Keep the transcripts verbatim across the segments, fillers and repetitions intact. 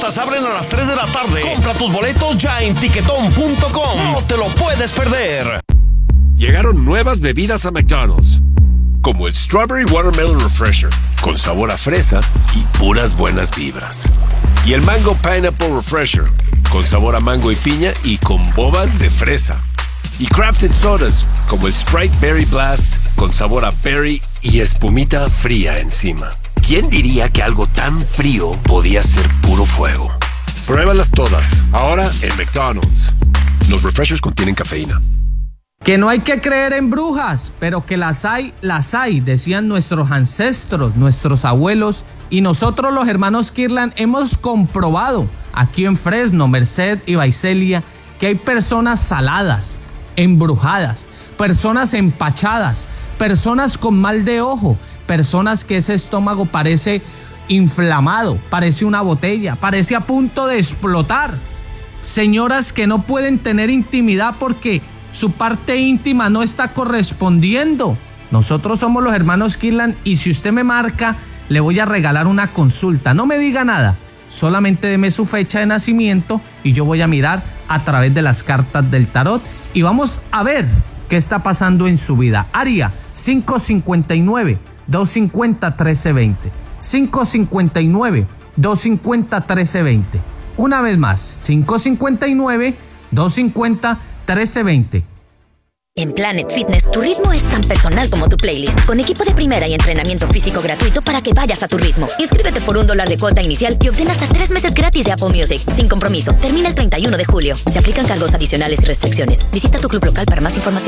cosas abren a las tres de la tarde. Compra tus boletos ya en tiquetón punto com. No te lo puedes perder. Llegaron nuevas bebidas a McDonald's, como el Strawberry Watermelon Refresher, con sabor a fresa y puras buenas vibras. Y el Mango Pineapple Refresher, con sabor a mango y piña y con bobas de fresa. Y crafted sodas, como el Sprite Berry Blast, con sabor a berry y espumita fría encima. ¿Quién diría que algo tan frío podía ser puro fuego? Pruébalas todas, ahora en McDonald's. Los refreshers contienen cafeína. Que no hay que creer en brujas, pero que las hay, las hay, decían nuestros ancestros, nuestros abuelos, y nosotros los hermanos Kirlan hemos comprobado aquí en Fresno, Merced y Visalia que hay personas saladas, embrujadas, personas empachadas, personas con mal de ojo, personas que ese estómago parece inflamado, parece una botella, parece a punto de explotar, señoras que no pueden tener intimidad porque su parte íntima no está correspondiendo. Nosotros somos los hermanos Kirlan y si usted me marca, le voy a regalar una consulta. No me diga nada, solamente deme su fecha de nacimiento y yo voy a mirar a través de las cartas del tarot y vamos a ver qué está pasando en su vida. Área cinco cinco nueve, dos cinco cero, uno tres dos cero. cinco cinco nueve, dos cinco cero, uno tres dos cero. Una vez más, cinco cinco nueve, dos cinco cero, uno tres dos cero. En Planet Fitness, tu ritmo es tan personal como tu playlist, con equipo de primera y entrenamiento físico gratuito para que vayas a tu ritmo. Inscríbete por un dólar de cuota inicial y obtén hasta tres meses gratis de Apple Music, sin compromiso. Termina el treinta y uno de julio. Se aplican cargos adicionales y restricciones. Visita tu club local para más información.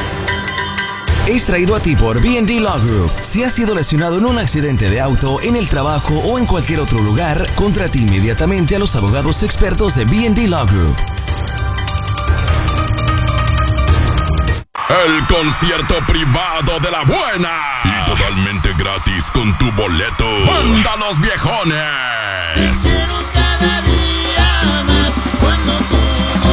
Es traído a ti por B and D Law Group. Si has sido lesionado en un accidente de auto, en el trabajo o en cualquier otro lugar, contrata inmediatamente a los abogados expertos de B and D Law Group. El concierto privado de la buena. Y totalmente gratis con tu boleto. ¡Banda Los Viejones! Quiero cada día más cuando tú no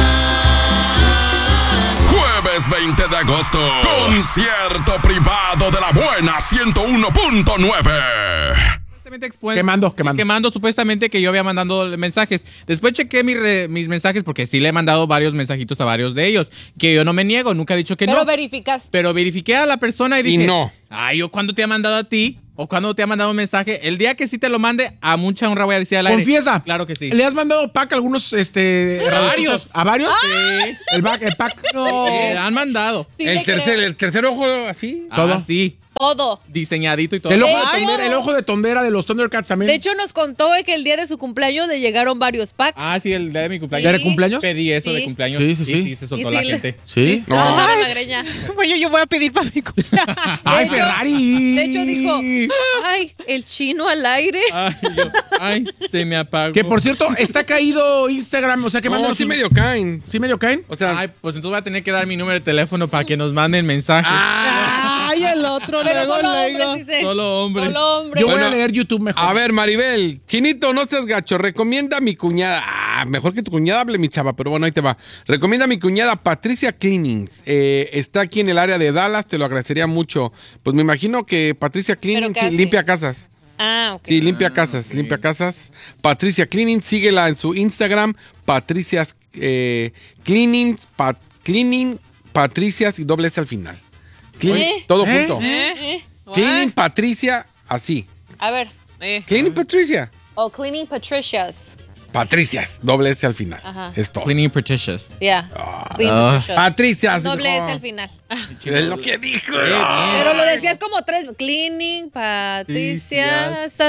estás. Jueves veinte de agosto. Concierto privado de la buena ciento uno punto nueve. Quemando, quemando. Quemando supuestamente que yo había mandado mensajes. Después chequé mi re, mis mensajes porque sí le he mandado varios mensajitos a varios de ellos. Que yo no me niego, nunca he dicho que Pero no. Pero verificas. Pero verifiqué a la persona y dije... Y no. Ay, yo cuando te he mandado a ti o cuando te ha mandado un mensaje, el día que sí te lo mande, a mucha honra voy a decir al aire. Confiesa. Claro que sí. ¿Le has mandado pack a algunos, este... ¿A varios? ¿A varios? Sí. El pack, el pack. No. Le han mandado. Sí, el, tercer, el tercer ojo así. Todo. Ah, sí. Todo. Diseñadito y todo. El ojo, de de tondera, el ojo de tondera de los Thundercats también. De hecho, nos contó que el día de su cumpleaños le llegaron varios packs. Ah, sí, el día de mi cumpleaños. ¿Día de cumpleaños? Pedí eso Sí. de cumpleaños. Sí, sí, sí. Y sí, se soltó Y sí la le- gente. ¿Sí? Se soltaron la greña. Oye, yo voy a pedir para mi cumpleaños. ¡Ay, hecho- Ferrari! De hecho, dijo, ay, el chino al aire. Ay, yo- ay, se me apagó. Que, por cierto, está caído Instagram, o sea, que No, mandan sí sus- medio caen. ¿Sí medio caen? O sea, Ay, pues entonces voy a tener que dar mi número de teléfono para que nos manden mensajes. Ay, el otro, Pero luego, solo luego. hombres, dice. Solo hombres. Solo hombres. Yo voy a Bueno, leer YouTube mejor. a ver, Maribel, Chinito, no seas gacho. Recomienda a mi cuñada. Ah, mejor que tu cuñada hable, mi chava, pero bueno, ahí te va. Recomienda a mi cuñada Patricia Cleanings. Eh, está aquí en el área de Dallas, te lo agradecería mucho. Pues me imagino que Patricia Cleanings qué sí, hace? limpia casas. Ah, ok. Sí, limpia casas, limpia casas. Patricia Cleaning, síguela en su Instagram, Patricias eh, Cleanings, Pat, Cleaning, Patricias y doble S al final. Clean- ¿Eh? Todo ¿Eh? junto. ¿Eh? Cleaning Patricia, así. A ver. Eh. Cleaning Patricia. O Cleaning Patricias. Patricias, doble S al final. Ajá. Es todo. Cleaning Patricias. Ya. Ah. Cleaning Patricias. Patricias. Doble hijo. S al final. Es lo que dijo. Pero lo decías como tres. Cleaning Patricias.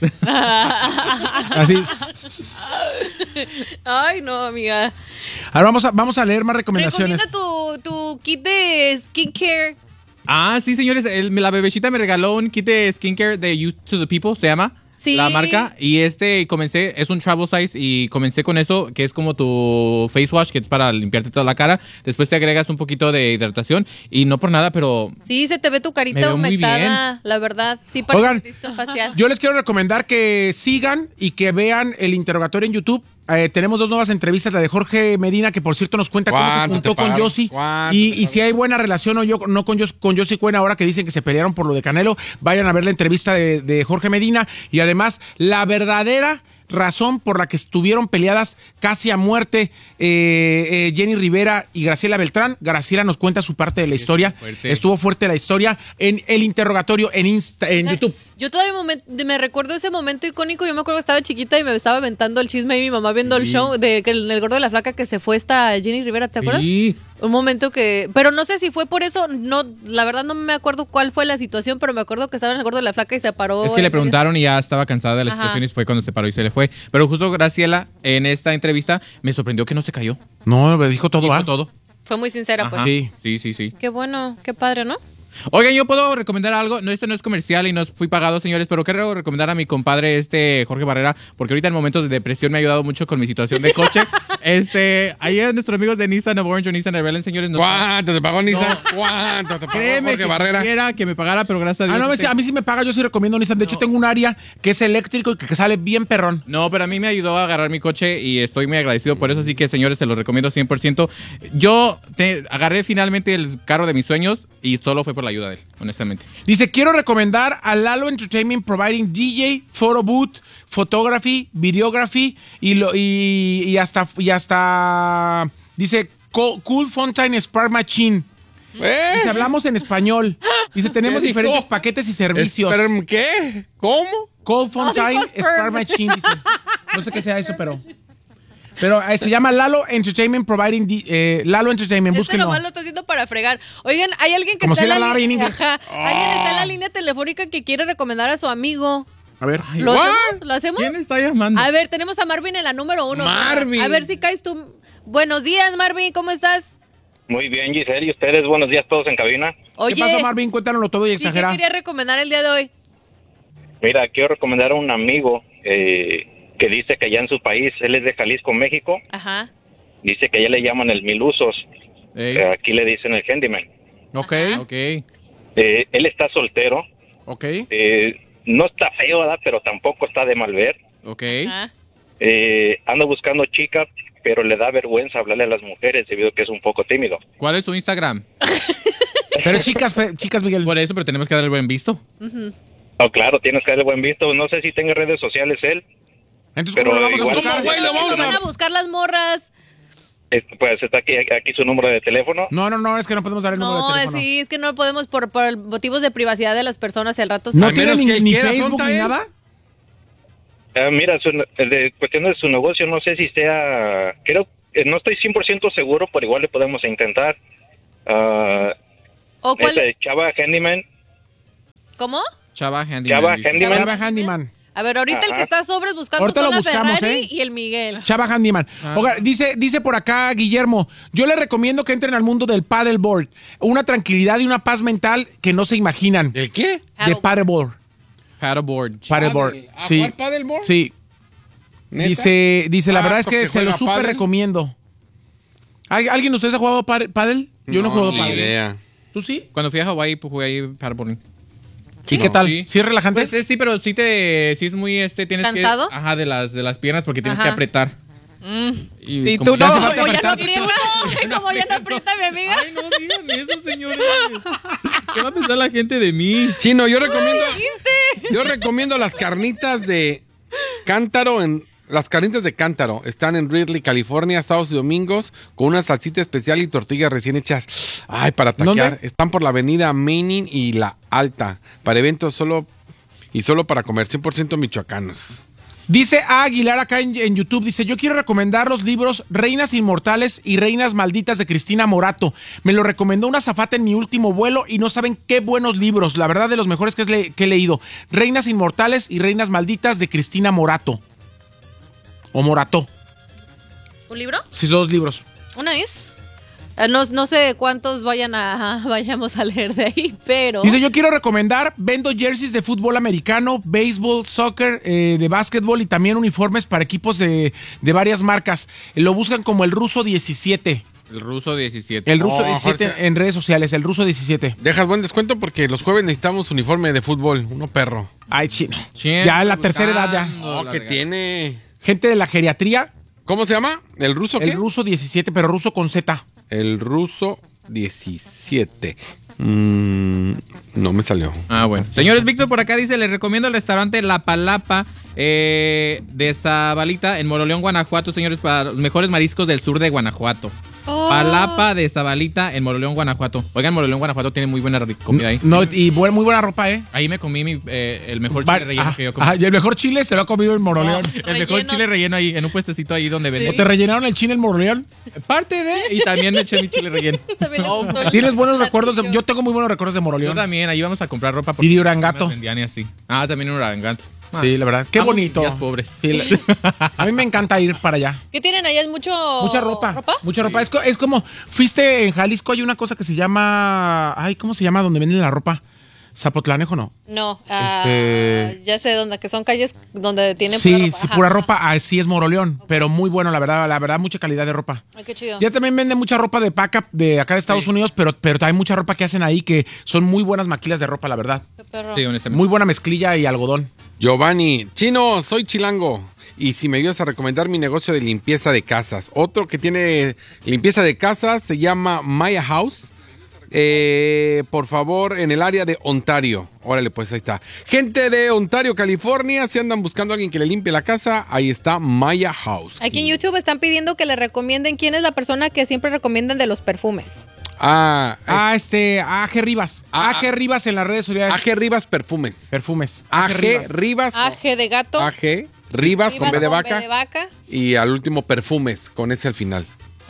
Así. Ay, no, amiga. Ahora vamos a, vamos a leer más recomendaciones. Recomienda tu, tu kit de skincare. Ah, sí, señores. el- la bebecita me regaló un kit de skincare de You to the People, se llama. Sí. La marca. Y este comencé, es un travel size y comencé con eso, que es como tu face wash, que es para limpiarte toda la cara. Después te agregas un poquito de hidratación y no por nada, pero... Sí, se te ve tu Me carita veo muy humectada, la verdad. Sí, Oigan, parece texto facial. Yo les quiero recomendar que sigan y que vean el interrogatorio en YouTube. Eh, tenemos dos nuevas entrevistas, la de Jorge Medina, que por cierto nos cuenta cómo se ¿Cuánto juntó te con pagaron? Yossi. ¿Cuánto Y, te y si hay buena relación o yo no con Yossi, con Yossi Cuen, ahora que dicen que se pelearon por lo de Canelo, vayan a ver la entrevista de, de Jorge Medina. Y además, la verdadera razón por la que estuvieron peleadas casi a muerte eh, eh, Jenny Rivera y Graciela Beltrán. Graciela nos cuenta su parte de la historia. Fuerte. Estuvo fuerte la historia en el interrogatorio en, Insta, en YouTube. Yo todavía momen- me recuerdo ese momento icónico. Yo me acuerdo que estaba chiquita y me estaba aventando el chisme y mi mamá viendo el Sí. show de que el, el gordo de la flaca que se fue esta Jenny Rivera, ¿te acuerdas? Sí. Un momento que, pero no sé si fue por eso, no, la verdad no me acuerdo cuál fue la situación, pero me acuerdo que estaba en el gordo de la flaca y se paró. Es que le en- preguntaron y ya estaba cansada de las Ajá. situaciones, fue cuando se paró y se le fue. Pero justo Graciela, en esta entrevista, me sorprendió que no se cayó. No, me dijo todo. Dijo ¿ah? todo. Fue muy sincera, Ajá. pues. Sí. Sí, sí, sí. Qué bueno, qué padre, ¿no? Oigan, yo puedo recomendar algo. No, esto no es comercial y no fui pagado, señores, pero quiero recomendar a mi compadre, este Jorge Barrera, porque ahorita en momentos de depresión me ha ayudado mucho con mi situación de coche. este, ahí a nuestros amigos de Nissan of Orange o Nissan Rebellen, señores. nos- ¿Cuánto te pagó Nissan? ¿Cuánto te pagó Créeme Jorge que Barrera? quisiera que me pagara, pero gracias a Dios. Ah, no, este- a mí sí me paga, yo sí recomiendo Nissan. De hecho, tengo un área que es eléctrico y que, que sale bien perrón. No, pero a mí me ayudó a agarrar mi coche y estoy muy agradecido por eso. Así que, señores, se los recomiendo cien por ciento. Yo te agarré finalmente el carro de mis sueños y solo fue por la ayuda de él, honestamente. Dice, quiero recomendar a Lalo Entertainment providing D J, photo booth, photography, videography y, lo, y, y hasta, y hasta, dice, co- Cool Fountain Spark Machine. ¿Eh? Dice, hablamos en español. Dice, tenemos ¿Qué dijo? diferentes paquetes y servicios. Esperm, ¿Qué? ¿Cómo? Cold Fountain dijo sperm. Spark Machine, dice. No sé qué sea eso, pero... Pero eh, se llama Lalo Entertainment Providing... D- eh, Lalo Entertainment, Este búsquenlo. nomás lo está haciendo para fregar. Oigan, hay alguien que Como está si en él la hablara bien línea. inglés. Ajá. Alguien está en la línea telefónica que quiere recomendar a su amigo. A ver. ¿Lo What? hacemos? ¿Lo hacemos? ¿Quién está llamando? A ver, tenemos a Marvin en la número uno. Marvin. A ver si caes tú. Buenos días, Marvin, ¿cómo estás? Muy bien, Giselle. ¿Y ustedes? Buenos días todos en cabina. Oye, ¿Qué pasó, Marvin? Cuéntanoslo todo y ¿y qué exagera. quería recomendar el día de hoy? Mira, quiero recomendar a un amigo eh, que dice que allá en su país, él es de Jalisco, México, Ajá. dice que allá le llaman el mil usos. Ey. Eh, aquí le dicen el handyman. Ok, Ok. Eh, él está soltero. ok. Eh, no está feo, ¿verdad? Pero tampoco está de mal ver. Ok. Ajá. Eh, anda buscando chica, pero le da vergüenza hablarle a las mujeres debido a que es un poco tímido. ¿Cuál es su Instagram? Pero chicas, fe- chicas, Miguel. Por eso, pero tenemos que darle buen visto. Oh, claro, tienes que darle buen visto. No sé si tenga redes sociales él. Entonces, pero ¿cómo lo vamos a igual- buscar? ¿Cómo, güey? Lo vamos Van a... a buscar las morras. Eh, Pues está aquí, aquí su número de teléfono. No, no, no, es que no podemos dar el número No, de teléfono. sí, es que no podemos por, por motivos de privacidad de las personas y al rato... ¿No Al tiene menos ni, que él ni quiera, Facebook tonta ni él. nada? Ah, mira, su, de cuestión de su negocio, no sé si sea, creo, eh, no estoy cien por ciento seguro, pero igual le podemos intentar. Ah, ¿O cuál? ese Chava Handyman, ¿Cómo? Chava Handyman. Chava dice. Handyman. Chava Handyman. A ver, ahorita el Ajá. que está sobres buscando Ahorita son lo la buscamos, Ferrari ¿eh? y el Miguel. Chava Handyman. Ah. Oiga, dice, dice por acá Guillermo, yo le recomiendo que entren al mundo del paddleboard. Una tranquilidad y una paz mental que no se imaginan. ¿El qué? De paddleboard. Paddleboard. Paddleboard. ¿Paddle- ah, Sí. jugar paddleboard? Sí. ¿Neta? Dice, dice, la Ah, verdad es que porque se lo juega súper paddle. recomiendo. ¿Al- ¿Alguien de ustedes ha jugado pa- paddle? Yo no, he jugado ni paddle. idea. ¿Tú sí? Cuando fui a Hawái, pues jugué ahí paddleboarding. ¿Y qué tal? ¿Sí, es relajante? Pues eh, sí, pero sí te, sí es muy, este, tienes ¿Cansado? que, ajá, de las, de las piernas porque tienes Ajá. que apretar. Mm. Y, Y como tú ya no. hace falta Como ya no apretar. aprieta, como ya no aprieta mi amiga. Ay, no digan eso, señores. ¿Qué va a pensar la gente de mí? Chino, yo recomiendo... ¿Viste? Yo recomiendo las carnitas de cántaro en... Las carnitas de cántaro están en Ridley, California, sábados y domingos, con una salsita especial y tortillas recién hechas. Ay, para taquear. ¿Dónde? Están por la avenida Mainin y La Alta. Para eventos solo y solo para comer, cien por ciento michoacanos. Dice A. Aguilar acá en, en YouTube, dice, yo quiero recomendar los libros Reinas Inmortales y Reinas Malditas de Cristina Morato. Me lo recomendó una azafata en mi último vuelo y no saben qué buenos libros. La verdad, de los mejores que, es le- que he leído. Reinas Inmortales y Reinas Malditas de Cristina Morato. O Morató. ¿Un libro? Sí, dos libros. Una vez. Eh, No, no sé cuántos vayan a, vayamos a leer de ahí, pero... Dice, yo quiero recomendar, vendo jerseys de fútbol americano, béisbol, soccer, eh, de básquetbol y también uniformes para equipos de, de varias marcas. Lo buscan como el Ruso diecisiete. El ruso diecisiete. El Ruso Oh, diecisiete Jorge. en redes sociales, el Ruso diecisiete. Dejas buen descuento porque los jueves necesitamos uniforme de fútbol. Uno perro. Ay, chino. Chino, Ya en la tercera edad ya. buscando Oh, la que regala. tiene... Gente de la geriatría, ¿Cómo se llama? ¿El ruso qué? el Ruso diecisiete, pero ruso con Z. El ruso diecisiete. Mm, no me salió. Ah, bueno. Señores, Víctor por acá dice, les recomiendo el restaurante La Palapa eh, de Zabalita, en Moroleón, Guanajuato, señores, para los mejores mariscos del sur de Guanajuato. Oh. Palapa de Zabalita, en Moroleón, Guanajuato. Oigan, Moroleón, Guanajuato tiene muy buena comida ahí. No, y buen- muy buena ropa, ¿eh? Ahí me comí mi, eh, el mejor chile Va- relleno ah, que yo comí. ah, y el mejor chile se lo ha comido en Moroleón. El mejor chile relleno ahí, en un puestecito ahí donde venden. ¿O te rellenaron el chile en Moroleón? Parte de, y también me eché mi chile relleno. ¿Tienes buenos recuerdos? de- yo tengo muy buenos recuerdos de Yo Moroleón. también, ahí íbamos a comprar ropa. Y de Urangato. me vendían y así. Ah, también en Urangato. Sí, la verdad. Qué Vamos, bonito. días pobres. Sí, la- a mí me encanta ir para allá. ¿Qué tienen allá? ¿Es mucho... Mucha ropa. Mucha ropa. Es, co- es como, fuiste en Jalisco, hay una cosa que se llama. Ay, ¿cómo se llama? Donde venden la ropa. Zapotlanejo, ¿no? No, ah, Este- ya sé dónde, que son calles donde tienen Sí, pura ropa. sí, Ajá. pura ropa. Ah, sí, es Moroleón. Pero muy bueno, la verdad. La verdad, mucha calidad de ropa. Ay, qué chido. Ya también venden mucha ropa de paca de acá de Estados Unidos, pero, pero hay mucha ropa que hacen ahí que son muy buenas maquilas de ropa, la verdad. perro. Sí, honestamente. Muy buena mezclilla y algodón. Giovanni, Chino, soy chilango. Y si me ayudas a recomendar mi negocio de limpieza de casas. Otro que tiene limpieza de casas se llama Maya House. Eh, por favor, en el área de Ontario. Órale, pues ahí está. Gente de Ontario, California, si andan buscando a alguien que le limpie la casa, ahí está Maya House. Aquí en YouTube están pidiendo que le recomienden quién es la persona que siempre recomiendan de los perfumes. Ah, Ah, este, A G Rivas. Ah, A G Rivas en las redes sociales. A G Rivas Perfumes. Perfumes. A G Rivas. A G de gato. A G Rivas con B de vaca. B de vaca. Y al último Perfumes, con ese al final.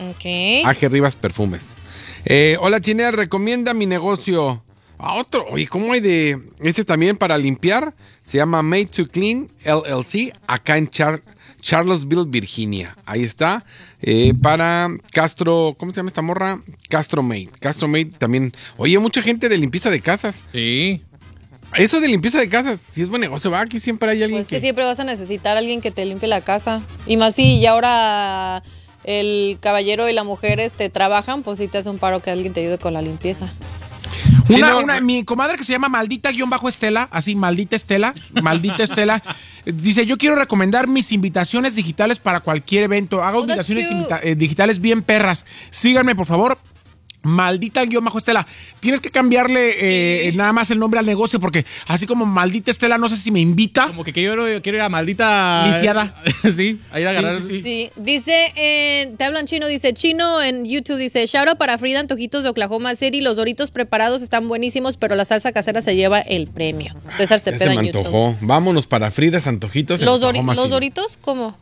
Ok. A G Rivas Perfumes. Eh, hola, Chinea, recomienda mi negocio. A otro. Oye, ¿cómo hay de...? Este también para limpiar. Se llama Made to Clean L L C, acá en Char- Charlottesville, Virginia. Ahí está. Eh, para Castro... ¿Cómo se llama esta morra? Castro Made. Castro Made también... Oye, mucha gente de limpieza de casas. Sí. Eso de limpieza de casas, si es buen negocio, va. Aquí siempre hay alguien Pues que que... siempre vas a necesitar a alguien que te limpie la casa. Y más si y ahora el caballero y la mujer este, trabajan, pues sí te hace un paro que alguien te ayude con la limpieza. Una, Sí, no, una- mi comadre que se llama Maldita guión bajo Estela, así, Maldita Estela, Maldita Estela, dice, yo quiero recomendar mis invitaciones digitales para cualquier evento. Haga Oh, that's invitaciones cute. invita- eh, digitales bien perras. Síganme, por favor. Maldita guión bajo Estela. Tienes que cambiarle eh, nada más el nombre al negocio porque así como Maldita Estela, no sé si me invita. Como que, que yo no- quiero ir a maldita... Lisiada. Sí, a ir a Sí, agarrar... sí, sí. Sí, dice, eh, te hablan chino, dice chino en YouTube, dice, shout out para Frida Antojitos de Oklahoma City, los doritos preparados están buenísimos, pero la salsa casera se lleva el premio. César Ya se Cepeda me en YouTube. antojó. Vámonos para Fridas Antojitos. en Los, dori- Oklahoma los City. doritos, ¿cómo?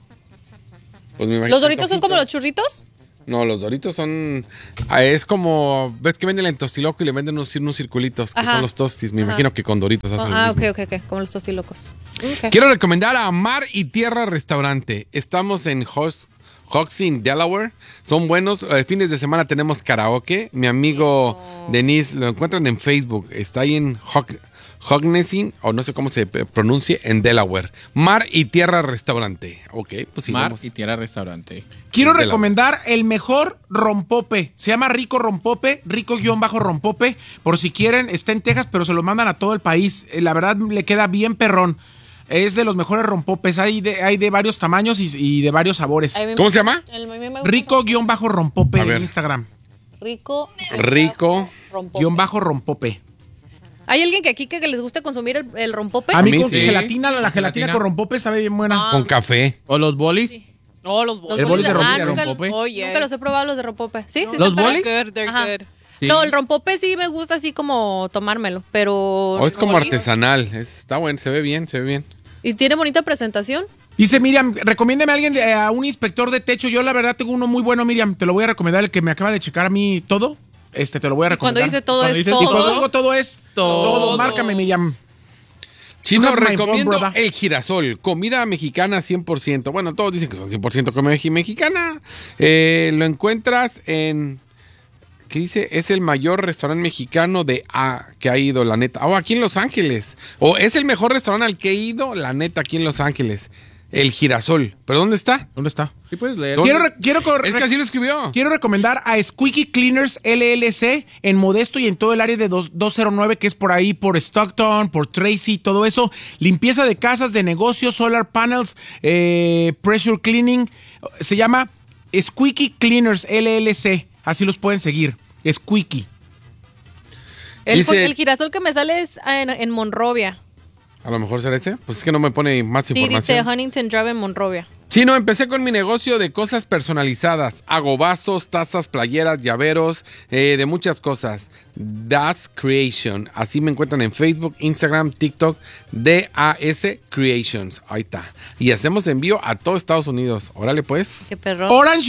Pues me imagino ¿Los doritos son antojito. como los churritos? No, los Doritos son... ah, Es como... ¿Ves que venden el tostiloco y le venden unos, unos circulitos? Que Ajá. son los tostis. Me Ajá. imagino que con Doritos hacen Ah, lo ok, mismo. ok, ok, como los tostilocos. Ok. Quiero recomendar a Mar y Tierra Restaurante. Estamos en Hos- Hoxie, Delaware. Son buenos. Eh, fines de semana tenemos karaoke. Mi amigo Denise lo encuentran en Facebook. Está ahí en Hog- Hognessin, o no sé cómo se pe- pronuncie, en Delaware. Mar y Tierra Restaurante. Ok, pues sí. Mar vamos. y Tierra Restaurante. Quiero De la- recomendar el mejor rompope. Se llama Rico Rompope, Rico-Rompope. Por si quieren, está en Texas, pero se lo mandan a todo el país. Eh, La verdad le queda bien perrón. Es de los mejores rompopes. Hay de, hay de varios tamaños y, y de varios sabores. Ay, me- ¿Cómo se llama? el- me- me gusta Rico-Rompope A ver. en Instagram. Rico. Rico. Rompope. Guión bajo rompope. ¿Hay alguien que aquí que, que les guste consumir el, el rompope? A mí, mí con sí. gelatina, la gelatina, Gelatina. con rompope sabe bien buena. Con café. ¿O los bolis? No, los Los bolis. El bolis de ah, rompope. nunca, rompope. Oh, yes. nunca los he probado los de rompope. ¿Sí? ¿Sí ¿Los están bolis? perros? Good, they're Ajá. good. Sí. No, el rompope sí me gusta así como tomármelo, pero... O es como bolis- artesanal. Es- está bueno, se ve bien, se ve bien. Y tiene bonita presentación. Dice Miriam, recomiéndame a alguien, de- a un inspector de techo. Yo la verdad tengo uno muy bueno, Miriam. Te lo voy a recomendar, el que me acaba de checar a mí todo. Este, te lo voy a Y cuando recomendar. dice todo Cuando es dices- Y cuando todo. digo todo es todo. Todo. Márcame, Miriam. Chino, have my phone, recomiendo brother. el girasol, comida mexicana cien por ciento. Bueno, todos dicen que son cien por ciento comida meji- mexicana. Eh, lo encuentras en... ¿Qué dice? Es el mayor restaurante mexicano de ah, que ha ido, la neta. Oh, aquí en Los Ángeles. O es el mejor restaurante al que he ido, la neta, aquí en Los Ángeles. El girasol. ¿Pero dónde está? ¿Dónde está? Sí puedes leer. ¿Dónde? Quiero, re- quiero, cor- Es que así lo escribió. Quiero recomendar a Squeaky Cleaners L L C en Modesto y en todo el área de dos- doscientos nueve, que es por ahí, por Stockton, por Tracy, todo eso. Limpieza de casas, de negocios, solar panels, eh, pressure cleaning. Se llama Squeaky Cleaners L L C. Así los pueden seguir. Squeaky. El, Dice- el girasol que me sale es en, en Monrovia. A lo mejor será ese. Pues es que no me pone más Sí, información. dice Huntington Drive en Monrovia. Chino, empecé con mi negocio de cosas personalizadas. Hago vasos, tazas, playeras, llaveros, eh, de muchas cosas. Das Creation. Así me encuentran en Facebook, Instagram, TikTok. D A S Creations. Ahí está. Y hacemos envío a todo Estados Unidos. Órale, pues. Qué perro.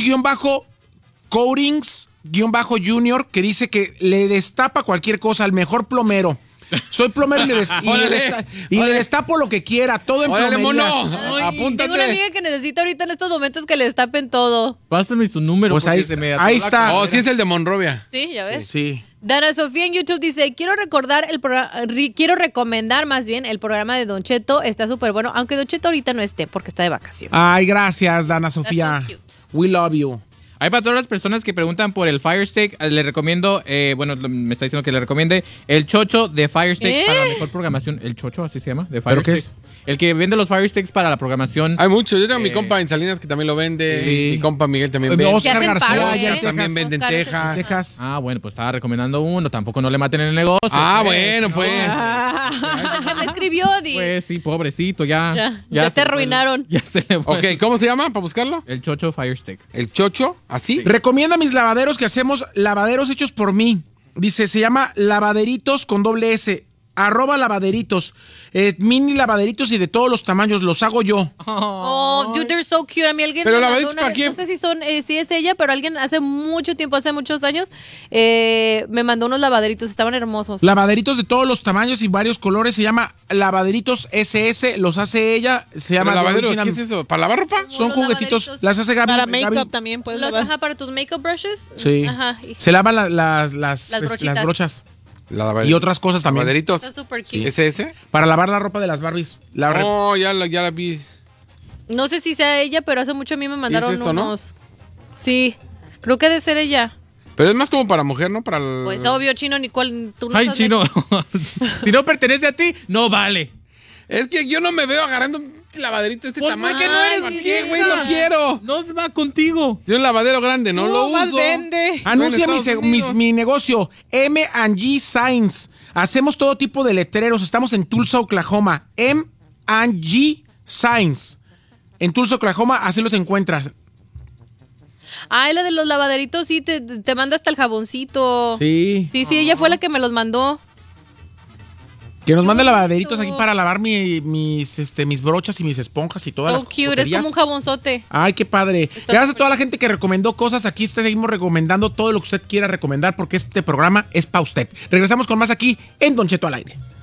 Orange-Coatings-Junior que dice que le destapa cualquier cosa al mejor plomero. Soy plomero y, le, des- y, le, Órale, desta- y le órale. destapo lo que quiera, todo en Órale, plomerías. mono. Ay, Apúntate. Tengo una amiga que necesita ahorita en estos momentos que le destapen todo. Pásame su número. Pues porque ahí se está, me ahí atoró la está. Oh, cadera. sí es el de Monrovia. Sí, ya ves. Sí. Dana Sofía en YouTube dice, quiero recordar el programa, quiero recomendar más bien el programa de Don Cheto, está súper bueno, aunque Don Cheto ahorita no esté porque está de vacaciones. Ay, gracias, Dana Sofía. so cute. We love you. Ahí para todas las personas que preguntan por el Fire Stick, eh, le recomiendo, eh, bueno, lo- me está diciendo que le recomiende el chocho de Fire Stick ¿Eh? para la mejor programación. El chocho, así se llama, de Fire ¿Pero qué Stick. El que vende los Fire Sticks para la programación. Hay muchos. Yo tengo a mi Eh, compa en Salinas que también lo vende. Sí. Mi compa Miguel también Eh, vende. Oscar hacen García, paro, allá en ¿eh? Texas. También venden Oscar, Texas. Texas. Ah, bueno, pues estaba recomendando uno, tampoco no le maten en el negocio. Ah, pues. bueno, pues. Ya me escribió, Di. Pues sí, pobrecito, ya. Ya, ya se te le fue- arruinaron. Ya se le fue. Ok, ¿cómo se llama para buscarlo? El chocho Fire Stick. El chocho, ¿así? Recomienda mis lavaderos que hacemos lavaderos hechos por mí. Dice, se llama lavaderitos con doble S. Arroba lavaderitos. Eh, mini lavaderitos y de todos los tamaños. Los hago yo. Oh, dude, they're so cute. A mí alguien Pero me la mandó verdad es una pa' vez- quién. no sé si son, eh, si es ella, pero alguien hace mucho tiempo, hace muchos años, eh, me mandó unos lavaderitos, estaban hermosos. Lavaderitos de todos los tamaños y varios colores. Se llama lavaderitos S S. Los hace ella. Se llama ¿Pero lavadero? Original- ¿Qué es eso? ¿Para lavar ropa? Son Los juguetitos. lavaderitos. Las hace Gaby. Para Gaby- make-up también puedes Los, lavar. ajá, para tus makeup brushes. Sí. Ajá. y- Se lava la- las, las, Las este, brochitas. las brochas. La lavadero- Y otras cosas también. Lavaderitos. Está súper cute. ¿S S? Para lavar la ropa de las Barbies. La re- Oh, ya la, ya la vi. No sé si sea ella, pero hace mucho a mí me mandaron esto, no? unos. Sí, creo que debe ser ella. Pero es más como para mujer, ¿no? Para el... Pues obvio, Chino, Nicole, tú no Ay, sabes chino. de- Si no pertenece a ti, no vale. Es que yo no me veo agarrando un lavaderito de este Pues, tamaño. ¿por qué no eres ¿Para qué, vieja? güey? Lo quiero. No se va contigo. Si un lavadero grande, no lo más uso. vende. Anuncia Bueno, mi, Estados se- mi, Unidos. mi negocio, M and G Signs. Hacemos todo tipo de letreros. Estamos en Tulsa, Oklahoma. M and G Signs. En Tulsa, Oklahoma, así los encuentras. Ay, la de los lavaderitos, sí, te, te manda hasta el jaboncito. Sí. Sí, sí, ella fue la que me los mandó. Que nos mande bonito. lavaderitos aquí para lavar mi- mis, este, mis brochas y mis esponjas y todas So las cute, es coqueterías. como un jabonzote. Ay, qué padre. Está Gracias a súper toda la gente que recomendó cosas. Aquí seguimos recomendando todo lo que usted quiera recomendar porque este programa es para usted. Regresamos con más aquí en Don Cheto al aire.